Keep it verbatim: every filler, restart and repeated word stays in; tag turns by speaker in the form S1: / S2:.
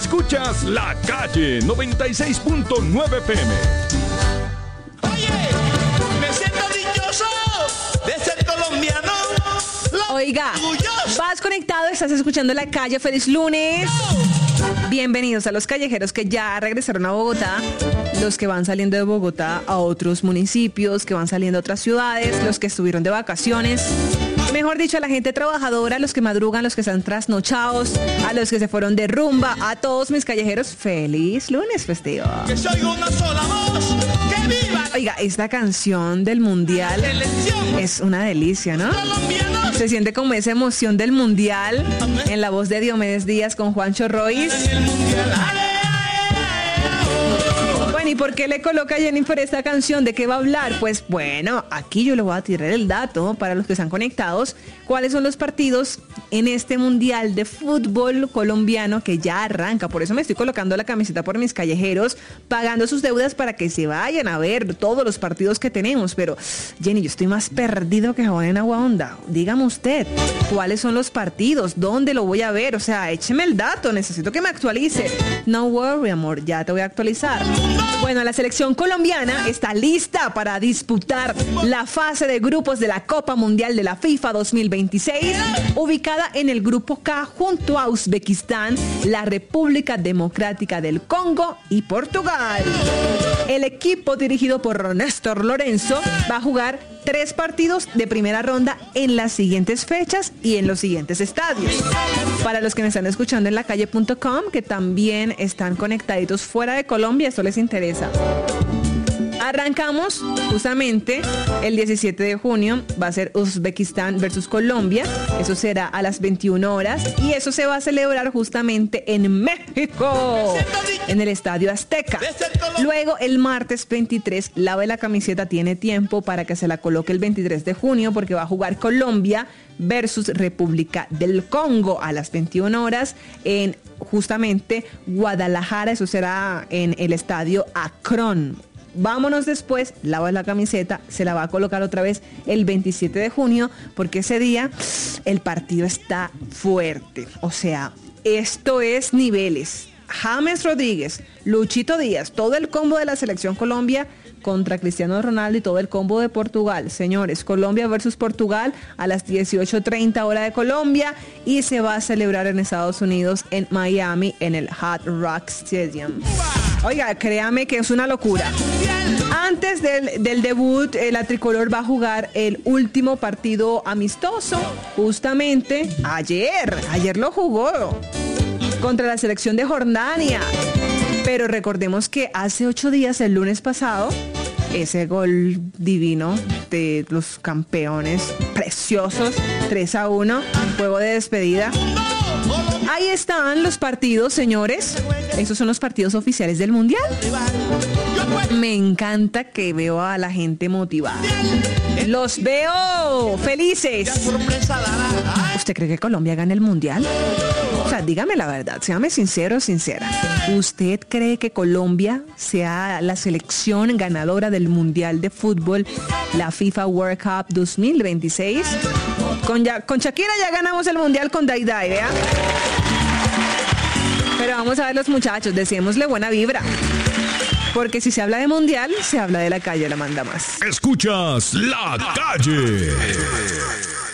S1: Escuchas La Calle noventa y seis punto nueve F M.
S2: Oye, me siento dichoso de ser colombiano.
S3: Oiga, vas conectado, estás escuchando La Calle. Feliz lunes. Bienvenidos a los callejeros que ya regresaron a Bogotá, los que van saliendo de Bogotá a otros municipios, que van saliendo a otras ciudades, los que estuvieron de vacaciones. Mejor dicho, a la gente trabajadora, a los que madrugan, los que están trasnochados, a los que se fueron de rumba, a todos mis callejeros, feliz lunes festivo.
S2: Que soy una sola voz, que viva.
S3: Oiga, esta canción del mundial es una delicia, ¿no? Se siente como esa emoción del mundial en la voz de Diomedes Díaz con Juancho Royce. Bueno, ¿y por qué le coloca a Jennifer esta canción? ¿De qué va a hablar? Pues bueno, aquí yo le voy a tirar el dato para los que están conectados. ¿Cuáles son los partidos en este mundial de fútbol colombiano que ya arranca? Por eso me estoy colocando la camiseta por mis callejeros, pagando sus deudas para que se vayan a ver todos los partidos que tenemos. Pero, Jenny, yo estoy más perdido que jabón en agua honda. Dígame usted, ¿cuáles son los partidos? ¿Dónde lo voy a ver? O sea, écheme el dato, necesito que me actualice. No worry, amor, ya te voy a actualizar. Bueno, la selección colombiana está lista para disputar la fase de grupos de la Copa Mundial de la FIFA dos mil veintiséis, ubicada en el grupo K junto a Uzbekistán, la República Democrática del Congo y Portugal. El equipo dirigido por Néstor Lorenzo va a jugar tres partidos de primera ronda en las siguientes fechas y en los siguientes estadios. Para los que me están escuchando en la calle punto com, que también están conectaditos fuera de Colombia, esto les interesa. Arrancamos justamente el diecisiete de junio, va a ser Uzbekistán versus Colombia, eso será a las veintiuna horas y eso se va a celebrar justamente en México, en el Estadio Azteca. Luego el martes veintitrés, lave la camiseta, tiene tiempo para que se la coloque el veintitrés de junio porque va a jugar Colombia versus República del Congo a las veintiuna horas en justamente Guadalajara, eso será en el Estadio Akron. Vámonos después, lava la camiseta, se la va a colocar otra vez el veintisiete de junio, porque ese día el partido está fuerte. O sea, esto es niveles. James Rodríguez, Luchito Díaz, todo el combo de la Selección Colombia contra Cristiano Ronaldo y todo el combo de Portugal. Señores, Colombia versus Portugal a las dieciocho treinta hora de Colombia y se va a celebrar en Estados Unidos, en Miami, en el Hard Rock Stadium. Oiga, créame que es una locura. Antes del, del debut, eh, la tricolor va a jugar el último partido amistoso, justamente ayer. Ayer lo jugó contra la selección de Jordania. Pero recordemos que hace ocho días, el lunes pasado, ese gol divino de los campeones preciosos, tres a uno, juego de despedida. Ahí están los partidos, señores. Esos son los partidos oficiales del Mundial. Me encanta que veo a la gente motivada. Los veo felices. ¿Usted cree que Colombia gana el Mundial? O sea, dígame la verdad, séame sincero, sincera. ¿Usted cree que Colombia sea la selección ganadora del Mundial de Fútbol, la FIFA World Cup dos mil veintiséis? Con, ya, con Shakira ya ganamos el Mundial con Day Day, ¿vea? Pero vamos a ver los muchachos, deseémosle buena vibra. Porque si se habla de Mundial, se habla de La Calle, la manda más.
S1: Escuchas La Calle.